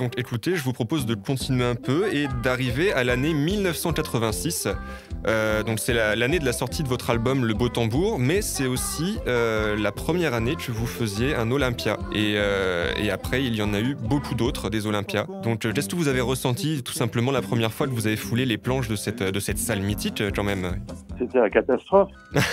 Donc écoutez, je vous propose de continuer un peu et d'arriver à l'année 1986. Donc c'est l'année de la sortie de votre album Le Beau Tambour, mais c'est aussi la première année que vous faisiez un Olympia. Et après, il y en a eu beaucoup d'autres, des Olympias. Donc qu'est-ce que vous avez ressenti tout simplement la première fois que vous avez foulé les planches de cette salle mythique quand même? C'était la catastrophe.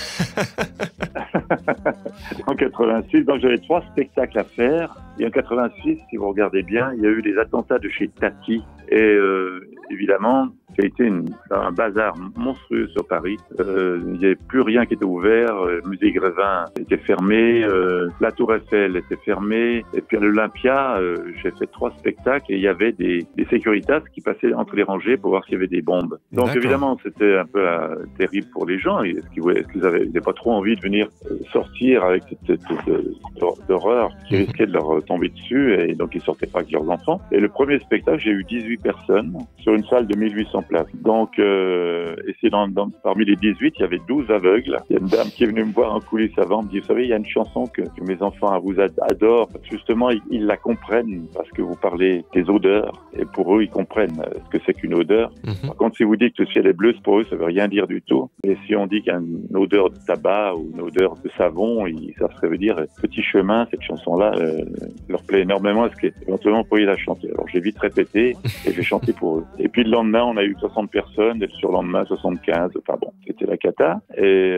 En 86, donc j'avais 3 spectacles à faire. Et en 86, si vous regardez bien, il y a eu les attentats de chez Tati. Et évidemment, ça a été un bazar monstrueux sur Paris. Il n'y avait plus rien qui était ouvert. Le musée Grévin était fermé. La Tour Eiffel était fermée. Et puis à l'Olympia, j'ai fait 3 spectacles et il y avait des sécuritas qui passaient entre les rangées pour voir s'il y avait des bombes. Donc D'accord. évidemment, c'était un peu terrible pour les gens. Est-ce qu'ils n'avaient pas trop envie de venir sortir avec cette horreur qui risquait de leur tomber dessus, et donc ils sortaient pas avec leurs enfants. Et le premier spectacle, j'ai eu 18 personnes sur une salle de 1800 places. Donc, et c'est parmi les 18, il y avait 12 aveugles. Il y a une dame qui est venue me voir en coulisses avant, me dit, vous savez, il y a une chanson que mes enfants vous adorent. Justement, ils la comprennent parce que vous parlez des odeurs. Et pour eux, ils comprennent ce que c'est qu'une odeur. Par contre, si vous dites que le ciel est bleu, pour eux, ça veut rien dire du tout. Et si on dit qu'il y a une odeur de tabac ou une odeur de savon, ça veut dire petit chemin. Cette chanson-là leur plaît énormément. Est-ce qu'éventuellement, vous pourriez la chanter? Alors, j'ai vite répété et j'ai chanté pour eux. Et puis le lendemain, on a eu 60 personnes et le surlendemain, 75. Enfin bon, c'était la cata. Et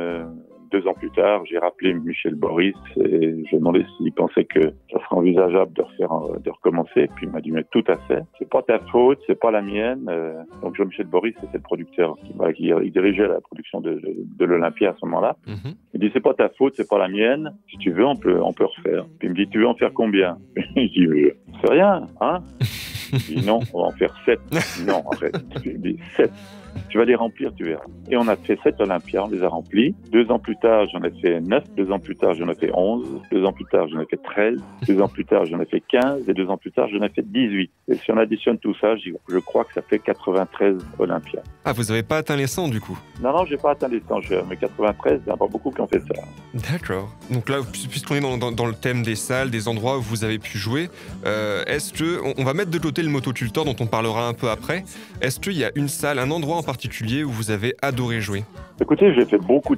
2 ans plus tard, j'ai rappelé Michel Boris et je lui ai demandé s'il pensait que ça serait envisageable de recommencer. Et puis il m'a dit, mais tout à fait. C'est pas ta faute, c'est pas la mienne. Donc Jean-Michel Boris, c'est le producteur qui dirigeait la production de l'Olympia à ce moment-là. Il dit, c'est pas ta faute, c'est pas la mienne. Si tu veux, on peut refaire. Puis il me dit, tu veux en faire combien? Je dis, c'est rien, hein? Je dis, non, on va en faire 7. Non, arrête. Je lui dis, 7. Tu vas les remplir, tu verras. Et on a fait 7 Olympias, on les a remplis. 2 ans plus tard, j'en ai fait 9. 2 ans plus tard, j'en ai fait 11. 2 ans plus tard, j'en ai fait 13. 2 ans plus tard, j'en ai fait 15. Et 2 ans plus tard, j'en ai fait 18. Et si on additionne tout ça, je crois que ça fait 93 Olympias. Ah, vous n'avez pas atteint les 100 du coup? Non, j'ai pas atteint les 100. Mais 93, il n'y en a pas beaucoup qui ont fait ça. D'accord. Donc là, puisqu'on est dans le thème des salles, des endroits où vous avez pu jouer, est-ce que, on va mettre de côté le motoculteur dont on parlera un peu après, est-ce qu'il y a une salle, un endroit en particulier où vous avez adoré jouer? Écoutez, j'ai fait beaucoup